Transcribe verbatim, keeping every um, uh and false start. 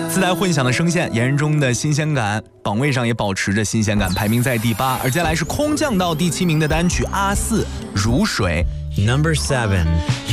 自带混响的声线，言中的新鲜感，榜位上也保持着新鲜感，排名在第八。而接下来是空降到第七名的单曲《阿四如水》 Number seven.